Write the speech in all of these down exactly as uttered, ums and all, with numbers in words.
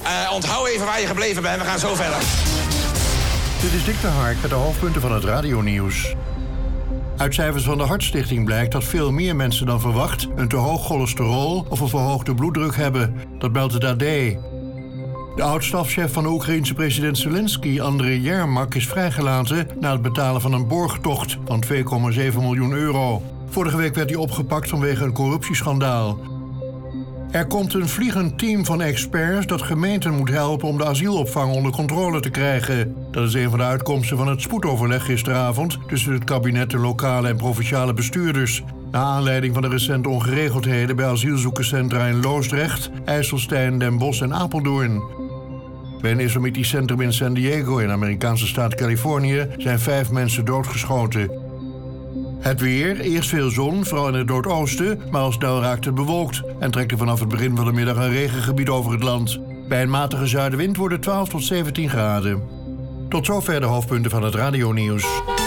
Uh, onthoud even waar je gebleven bent, we gaan zo verder. Dit is Dick de Hark met de hoofdpunten van het radionieuws. Uit cijfers van de Hartstichting blijkt dat veel meer mensen dan verwacht een te hoog cholesterol of een verhoogde bloeddruk hebben. Dat meldt het A D. De oud-stafchef van de Oekraïense president Zelensky, Andriy Yermak, is vrijgelaten na het betalen van een borgtocht van twee komma zeven miljoen euro. Vorige week werd hij opgepakt vanwege een corruptieschandaal. Er komt een vliegend team van experts dat gemeenten moet helpen om de asielopvang onder controle te krijgen. Dat is een van de uitkomsten van het spoedoverleg gisteravond tussen het kabinet, de lokale en provinciale bestuurders. Naar aanleiding van de recente ongeregeldheden bij asielzoekerscentra in Loosdrecht, IJsselstein, Den Bosch en Apeldoorn. Bij een islamitisch centrum in San Diego in de Amerikaanse staat Californië zijn vijf mensen doodgeschoten. Het weer, eerst veel zon, vooral in het noordoosten, maar al snel raakt het bewolkt en trekt er vanaf het begin van de middag een regengebied over het land. Bij een matige zuidenwind wordt het twaalf tot zeventien graden. Tot zover de hoofdpunten van het radionieuws.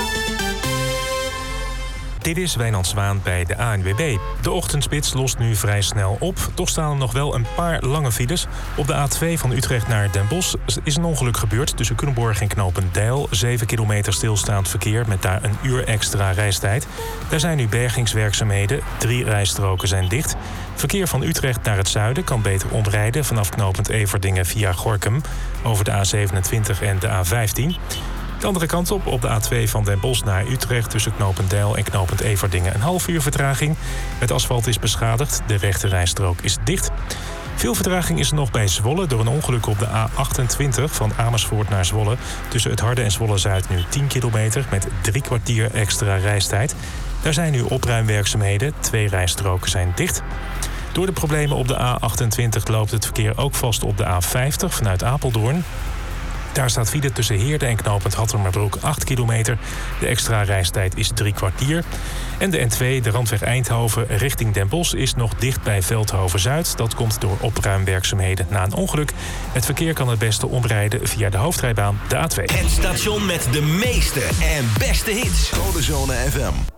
Dit is Wijnand Zwaan bij de A N W B. De ochtendspits lost nu vrij snel op. Toch staan er nog wel een paar lange files. Op de A twee van Utrecht naar Den Bosch is een ongeluk gebeurd tussen Culemborg en Knopendijl. zeven kilometer stilstaand verkeer met daar een uur extra reistijd. Daar zijn nu bergingswerkzaamheden. Drie rijstroken zijn dicht. Verkeer van Utrecht naar het zuiden kan beter omrijden vanaf knooppunt Everdingen via Gorinchem over de A zevenentwintig en de A vijftien. De andere kant op, op de A twee van Den Bosch naar Utrecht tussen Knopendijl en knooppunt Everdingen een half uur vertraging. Het asfalt is beschadigd, de rechte rijstrook is dicht. Veel vertraging is er nog bij Zwolle door een ongeluk op de A achtentwintig van Amersfoort naar Zwolle. Tussen het Harde en Zwolle-Zuid nu tien kilometer met drie kwartier extra reistijd. Daar zijn nu opruimwerkzaamheden, twee rijstroken zijn dicht. Door de problemen op de A achtentwintig loopt het verkeer ook vast op de A vijftig vanuit Apeldoorn. Daar staat file tussen Heerde en knooppunt Hattemerbroek acht kilometer. De extra reistijd is drie kwartier. En de N twee, de randweg Eindhoven richting Den Bosch, is nog dicht bij Veldhoven-Zuid. Dat komt door opruimwerkzaamheden na een ongeluk. Het verkeer kan het beste omrijden via de hoofdrijbaan, de A twee. Het station met de meeste en beste hits. Codezone F M.